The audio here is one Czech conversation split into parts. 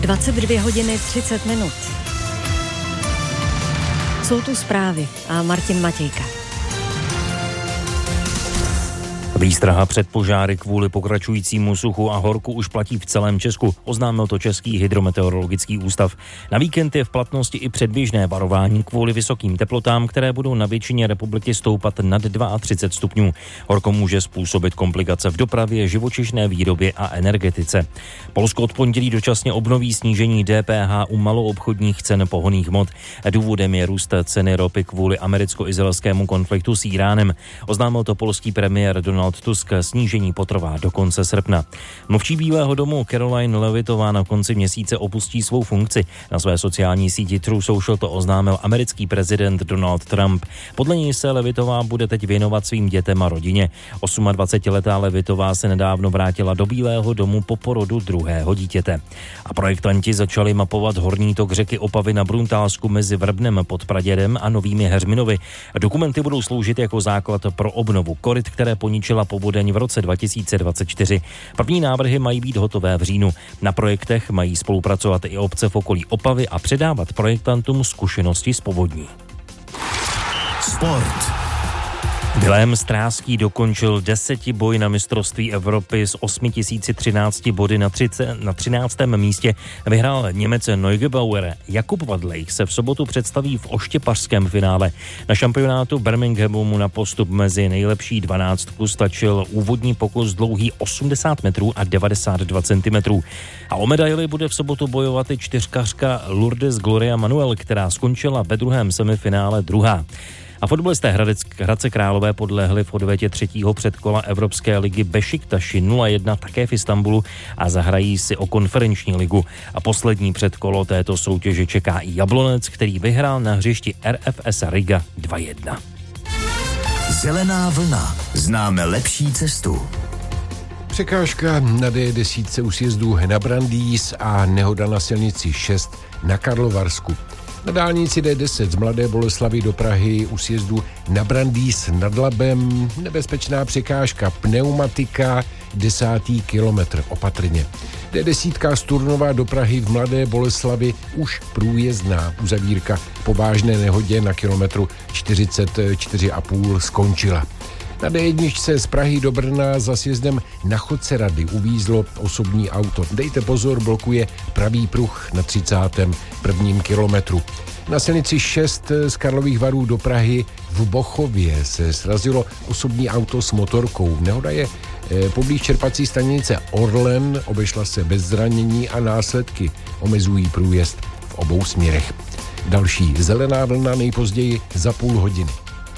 22 hodiny 30 minut. Jsou tu zprávy a Martin Matějka. Výstraha před požáry kvůli pokračujícímu suchu a horku už platí v celém Česku, oznámil to Český hydrometeorologický ústav. Na víkend je v platnosti i předběžné varování kvůli vysokým teplotám, které budou na většině republiky stoupat nad 32 stupňů. Horko může způsobit komplikace v dopravě, živočišné výrobě a energetice. Polsko od pondělí dočasně obnoví snížení DPH u maloobchodních cen pohonných hmot. Důvodem je růst ceny ropy kvůli americko-izraelskému konfliktu s Íránem. Oznámil to polský premiér Donald Tusk. Snížení potrvá do konce srpna. Mluvčí Bílého domu Caroline Levitová na konci měsíce opustí svou funkci. Na své sociální síti True Social to oznámil americký prezident Donald Trump. Podle něj se Levitová bude teď věnovat svým dětem a rodině. 28letá Levitová se nedávno vrátila do Bílého domu po porodu druhého dítěte. A projektanti začali mapovat horní tok řeky Opavy na Bruntálsku mezi Vrbnem pod Pradědem a Novými Heřminovy. Dokumenty budou sloužit jako základ pro obnovu koryt, které poničila povodeň v roce 2024. První návrhy mají být hotové v říjnu. Na projektech mají spolupracovat i obce v okolí Opavy a předávat projektantům zkušenosti z povodní. Sport. Vilém Stráský dokončil 10 boj na mistrovství Evropy s 8013 body na 13. místě. Vyhrál Němec Neugebauer. Jakub Vadlejch se v sobotu představí v oštěpařském finále. Na šampionátu Birminghamu mu na postup mezi nejlepší 12 stačil úvodní pokus dlouhý 80 metrů a 92 cm. A o medaili bude v sobotu bojovat i čtyřkařka Lourdes Gloria Manuel, která skončila ve druhém semifinále druhá. A fotbalisté Hradce Králové podlehli v odvetě třetího předkola Evropské ligy Bešiktaši 0-1 také v Istanbulu a zahrají si o konferenční ligu. A poslední předkolo této soutěže čeká i Jablonec, který vyhrál na hřišti RFS Riga 2-1. Zelená vlna. Známe lepší cestu. Překážka na D10 u sjezdu na Brandýs a nehoda na silnici 6 na Karlovarsku. Na dálnici D10 z Mladé Boleslavi do Prahy u sjezdu na Brandýs nad Labem nebezpečná překážka, pneumatika, 10. kilometr, opatrně. D10 z Turnova do Prahy v Mladé Boleslavi už průjezdná, uzavírka po vážné nehodě na kilometru 44,5 skončila. Na D1 z Prahy do Brna za sjezdem na Chodce Rady uvízlo osobní auto. Dejte pozor, blokuje pravý pruh na 31. kilometru. Na silnici 6 z Karlových Varů do Prahy v Bochově se srazilo osobní auto s motorkou. Nehoda je poblíž čerpací stanice Orlen, obešla se bez zranění a následky omezují průjezd v obou směrech. Další zelená vlna nejpozději za půl hodiny.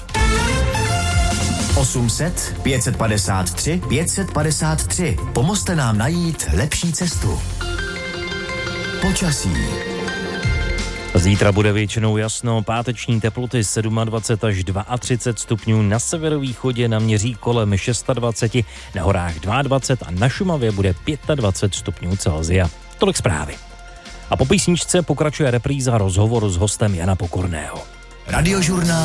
800 553 553. Pomozte nám najít lepší cestu. Počasí. Zítra bude většinou jasno, páteční teploty 27 až 32 stupňů, na severovýchodě naměří kolem 26, na horách 22 a na Šumavě bude 25 stupňů Celsia. Tolik zprávy. A po písničce pokračuje repríza rozhovoru s hostem Jana Pokorného. Radiožurnál